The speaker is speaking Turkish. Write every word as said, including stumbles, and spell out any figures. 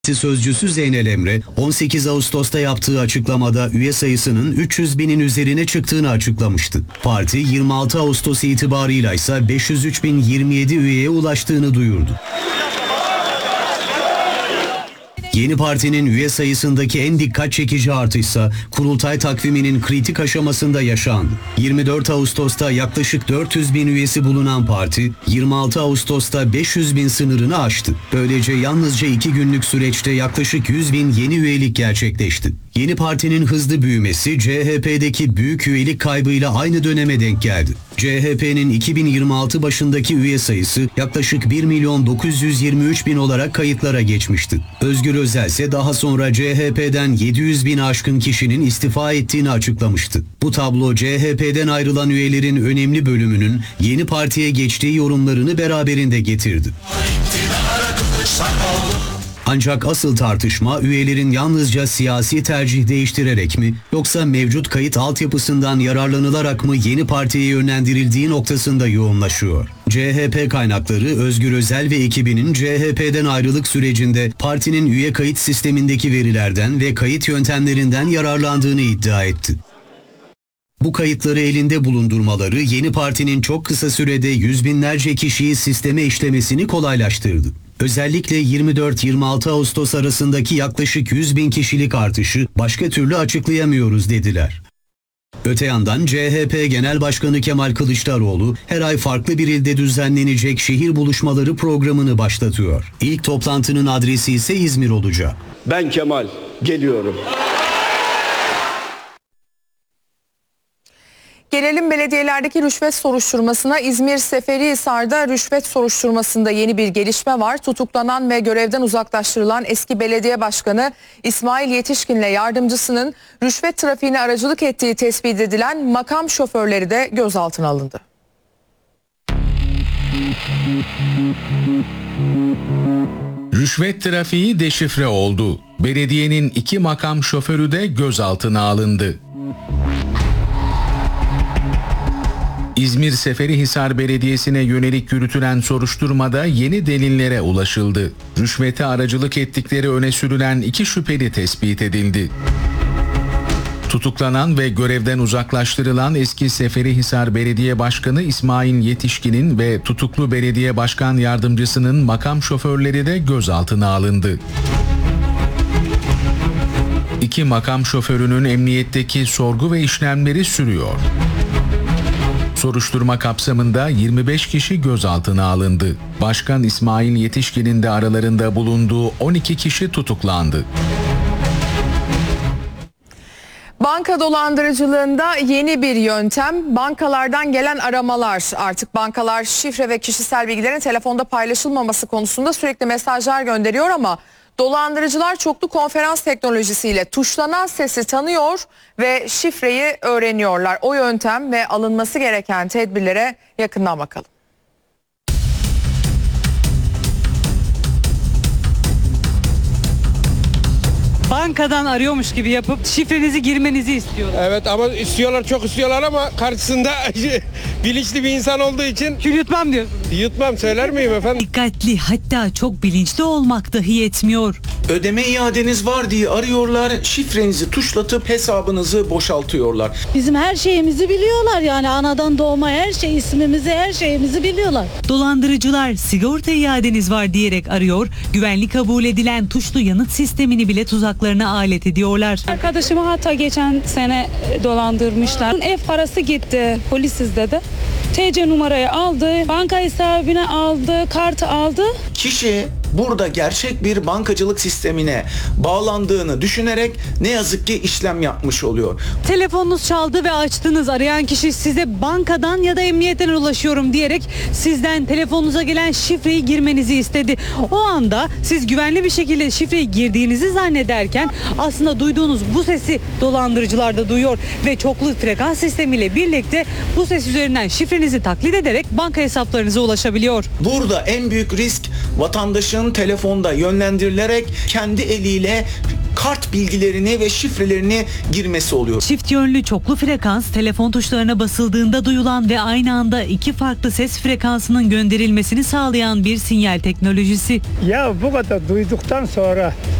Sözcüsü Zeynel Emre, on sekiz Ağustos'ta yaptığı açıklamada üye sayısının üç yüz binin üzerine çıktığını açıklamıştı. Parti yirmi altı Ağustos itibarıyla ise beş yüz üç bin yirmi yedi üyeye ulaştığını duyurdu. Yeni partinin üye sayısındaki en dikkat çekici artışsa kurultay takviminin kritik aşamasında yaşandı. yirmi dört Ağustos'ta yaklaşık dört yüz bin üyesi bulunan parti yirmi altı Ağustos'ta beş yüz bin sınırını aştı. Böylece yalnızca iki günlük süreçte yaklaşık yüz bin yeni üyelik gerçekleşti. Yeni partinin hızlı büyümesi C H P'deki büyük üyelik kaybıyla aynı döneme denk geldi. C H P'nin iki bin yirmi altı başındaki üye sayısı yaklaşık bir milyon dokuz yüz yirmi üç bin olarak kayıtlara geçmişti. Özgür Özel ise daha sonra C H P'den yedi yüz bin aşkın kişinin istifa ettiğini açıklamıştı. Bu tablo C H P'den ayrılan üyelerin önemli bölümünün yeni partiye geçtiği yorumlarını beraberinde getirdi. Ancak asıl tartışma üyelerin yalnızca siyasi tercih değiştirerek mi yoksa mevcut kayıt altyapısından yararlanılarak mı yeni partiye yönlendirildiği noktasında yoğunlaşıyor. C H P kaynakları Özgür Özel ve ekibinin C H P'den ayrılık sürecinde partinin üye kayıt sistemindeki verilerden ve kayıt yöntemlerinden yararlandığını iddia etti. Bu kayıtları elinde bulundurmaları yeni partinin çok kısa sürede yüz binlerce kişiyi sisteme işlemesini kolaylaştırdı. Özellikle yirmi dört yirmi altı Ağustos arasındaki yaklaşık yüz bin kişilik artışı başka türlü açıklayamıyoruz dediler. Öte yandan C H P Genel Başkanı Kemal Kılıçdaroğlu her ay farklı bir ilde düzenlenecek şehir buluşmaları programını başlatıyor. İlk toplantının adresi ise İzmir olacak. Ben Kemal, geliyorum. Gelelim belediyelerdeki rüşvet soruşturmasına. İzmir Seferihisar'da rüşvet soruşturmasında yeni bir gelişme var. Tutuklanan ve görevden uzaklaştırılan eski belediye başkanı İsmail Yetişkin'le yardımcısının rüşvet trafiğine aracılık ettiği tespit edilen makam şoförleri de gözaltına alındı. Rüşvet trafiği deşifre oldu. Belediyenin iki makam şoförü de gözaltına alındı. İzmir Seferihisar Belediyesi'ne yönelik yürütülen soruşturmada yeni delillere ulaşıldı. Rüşvete aracılık ettikleri öne sürülen iki şüpheli tespit edildi. Tutuklanan ve görevden uzaklaştırılan eski Seferihisar Belediye Başkanı İsmail Yetişkin'in ve tutuklu belediye başkan yardımcısının makam şoförleri de gözaltına alındı. İki makam şoförünün emniyetteki sorgu ve işlemleri sürüyor. Soruşturma kapsamında yirmi beş kişi gözaltına alındı. Başkan İsmail Yetişkin'in de aralarında bulunduğu on iki kişi tutuklandı. Banka dolandırıcılığında yeni bir yöntem, bankalardan gelen aramalar. Artık bankalar şifre ve kişisel bilgilerin telefonda paylaşılmaması konusunda sürekli mesajlar gönderiyor ama dolandırıcılar çoklu konferans teknolojisiyle tuşlanan sesi tanıyor ve şifreyi öğreniyorlar. O yöntem ve alınması gereken tedbirlere yakından bakalım. Bankadan arıyormuş gibi yapıp şifrenizi girmenizi istiyorlar. Evet ama istiyorlar, çok istiyorlar ama karşısında bilinçli bir insan olduğu için Kül yutmam diyorsunuz. Yutmam, söyler miyim efendim? Dikkatli, hatta çok bilinçli olmak dahi yetmiyor. Ödeme iadeniz var diye arıyorlar, şifrenizi tuşlatıp hesabınızı boşaltıyorlar. Bizim her şeyimizi biliyorlar, yani anadan doğma her şey, ismimizi, her şeyimizi biliyorlar. Dolandırıcılar sigorta iadeniz var diyerek arıyor, güvenli kabul edilen tuşlu yanıt sistemini bile tuzaklarına alet ediyorlar. Arkadaşımı hatta geçen sene dolandırmışlar. Ev parası gitti, polisiz dedi. T C numarayı aldı, banka hesabını aldı, kartı aldı. Kişi burada gerçek bir bankacılık sistemine bağlandığını düşünerek ne yazık ki işlem yapmış oluyor. Telefonunuz çaldı ve açtınız. Arayan kişi size bankadan ya da emniyetten ulaşıyorum diyerek sizden telefonunuza gelen şifreyi girmenizi istedi. O anda siz güvenli bir şekilde şifreyi girdiğinizi zannederken aslında duyduğunuz bu sesi dolandırıcılar da duyuyor ve çoklu frekans sistemiyle birlikte bu ses üzerinden şifrenizi taklit ederek banka hesaplarınıza ulaşabiliyor. Burada en büyük risk vatandaşın telefonda yönlendirilerek kendi eliyle kart bilgilerini ve şifrelerini girmesi oluyor. Çift yönlü çoklu frekans telefon tuşlarına basıldığında duyulan ve aynı anda iki farklı ses frekansının gönderilmesini sağlayan bir sinyal teknolojisi. Ya bu kadar duyduktan sonra